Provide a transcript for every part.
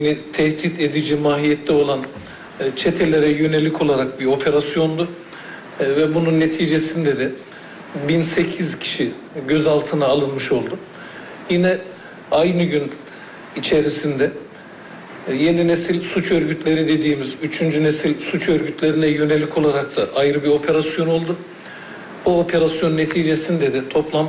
Tehdit edici mahiyette olan çetelere yönelik olarak bir operasyondu ve bunun neticesinde de 1008 kişi gözaltına alınmış oldu. Yine aynı gün içerisinde yeni nesil suç örgütleri dediğimiz 3. nesil suç örgütlerine yönelik olarak da ayrı bir operasyon oldu. O operasyon neticesinde de toplam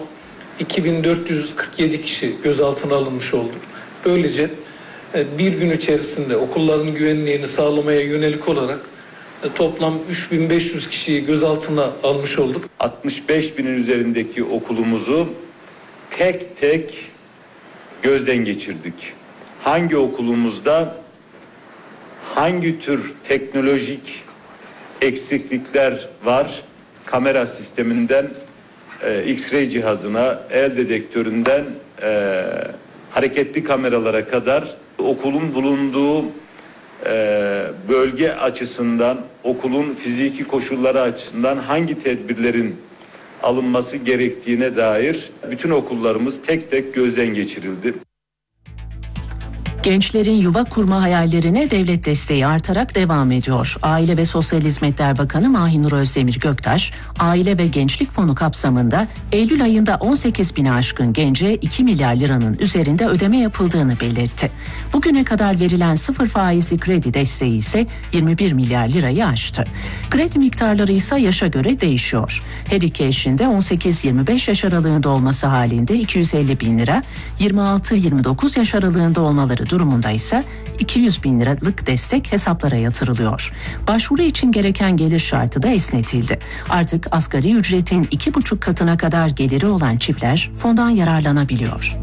2447 kişi gözaltına alınmış oldu. Böylece bir gün içerisinde okulların güvenliğini sağlamaya yönelik olarak toplam 3500 kişiyi gözaltına almış olduk. 65 binin üzerindeki okulumuzu tek tek gözden geçirdik. Hangi okulumuzda hangi tür teknolojik eksiklikler var? Kamera sisteminden X-ray cihazına, el dedektöründen hareketli kameralara kadar okulun bulunduğu bölge açısından, okulun fiziki koşulları açısından hangi tedbirlerin alınması gerektiğine dair bütün okullarımız tek tek gözden geçirildi. Gençlerin yuva kurma hayallerine devlet desteği artarak devam ediyor. Aile ve Sosyal Hizmetler Bakanı Mahinur Özdemir Göktaş, Aile ve Gençlik Fonu kapsamında Eylül ayında 18 bini aşkın gence 2 milyar liranın üzerinde ödeme yapıldığını belirtti. Bugüne kadar verilen sıfır faizli kredi desteği ise 21 milyar lirayı aştı. Kredi miktarları ise yaşa göre değişiyor. Her iki eşin de 18-25 yaş aralığında olması halinde 250 bin lira, 26-29 yaş aralığında olmaları durumunda ise 200 bin liralık destek hesaplara yatırılıyor. Başvuru için gereken gelir şartı da esnetildi. Artık asgari ücretin 2,5 katına kadar geliri olan çiftler fondan yararlanabiliyor.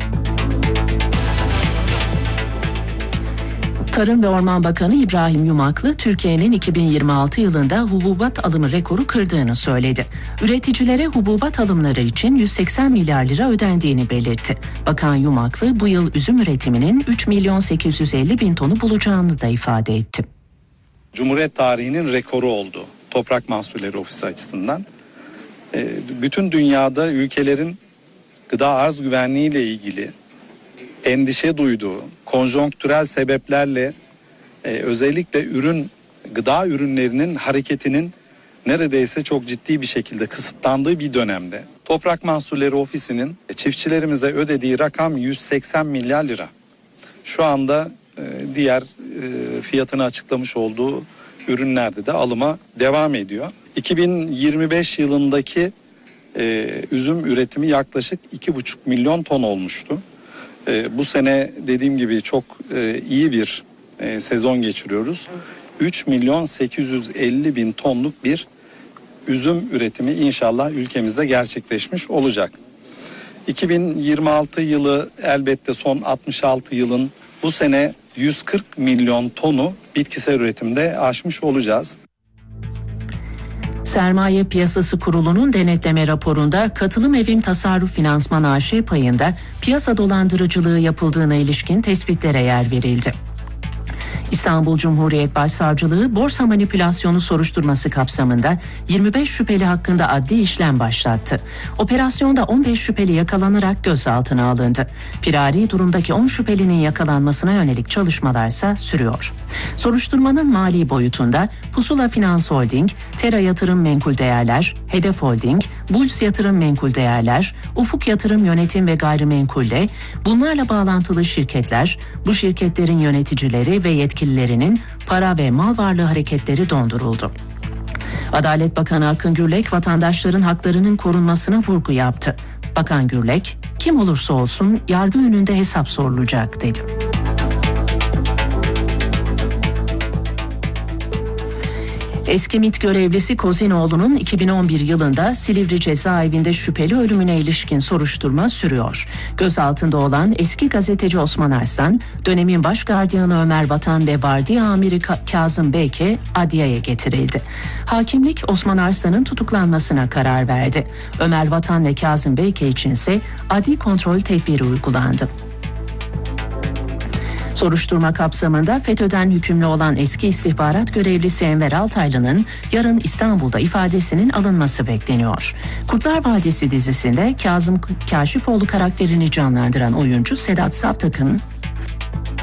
Tarım ve Orman Bakanı İbrahim Yumaklı, Türkiye'nin 2026 yılında hububat alımı rekoru kırdığını söyledi. Üreticilere hububat alımları için 180 milyar lira ödendiğini belirtti. Bakan Yumaklı, bu yıl üzüm üretiminin 3 milyon 850 bin tonu bulacağını da ifade etti. Cumhuriyet tarihinin rekoru oldu Toprak Mahsulleri Ofisi açısından. Bütün dünyada ülkelerin gıda arz güvenliği ile ilgili endişe duyduğu, konjonktürel sebeplerle özellikle gıda ürünlerinin hareketinin neredeyse çok ciddi bir şekilde kısıtlandığı bir dönemde Toprak Mahsulleri Ofisi'nin çiftçilerimize ödediği rakam 180 milyar lira. Şu anda diğer fiyatını açıklamış olduğu ürünlerde de alıma devam ediyor. 2025 yılındaki üzüm üretimi yaklaşık 2,5 milyon ton olmuştu. Bu sene dediğim gibi çok iyi bir sezon geçiriyoruz. 3 milyon 850 bin tonluk bir üzüm üretimi inşallah ülkemizde gerçekleşmiş olacak. 2026 yılı elbette son 66 yılın bu sene 140 milyon tonu bitkisel üretimde aşmış olacağız. Sermaye Piyasası Kurulu'nun denetleme raporunda Katılım Evim Tasarruf Finansman AŞ payında piyasa dolandırıcılığı yapıldığına ilişkin tespitlere yer verildi. İstanbul Cumhuriyet Başsavcılığı borsa manipülasyonu soruşturması kapsamında 25 şüpheli hakkında adli işlem başlattı. Operasyonda 15 şüpheli yakalanarak gözaltına alındı. Firari durumdaki 10 şüphelinin yakalanmasına yönelik çalışmalarsa sürüyor. Soruşturmanın mali boyutunda Pusula Finans Holding, Tera Yatırım Menkul Değerler, Hedef Holding, Bulls Yatırım Menkul Değerler, Ufuk Yatırım Yönetim ve Gayrimenkul'le bunlarla bağlantılı şirketler, bu şirketlerin yöneticileri ve yetkililerinin para ve mal varlığı hareketleri donduruldu. Adalet Bakanı Akın Gürlek vatandaşların haklarının korunmasına vurgu yaptı. Bakan Gürlek, kim olursa olsun yargı önünde hesap sorulacak dedi. Eski MİT görevlisi Kozinoğlu'nun 2011 yılında Silivri cezaevinde şüpheli ölümüne ilişkin soruşturma sürüyor. Gözaltında olan eski gazeteci Osman Arslan, dönemin baş gardiyanı Ömer Vatan ve vardiya amiri Kazım Beyke adliyeye getirildi. Hakimlik Osman Arslan'ın tutuklanmasına karar verdi. Ömer Vatan ve Kazım Beyke içinse adli kontrol tedbiri uygulandı. Soruşturma kapsamında FETÖ'den hükümlü olan eski istihbarat görevlisi Enver Altaylı'nın yarın İstanbul'da ifadesinin alınması bekleniyor. Kurtlar Vadisi dizisinde Kazım Kaşifoğlu karakterini canlandıran oyuncu Sedat Saftak'ın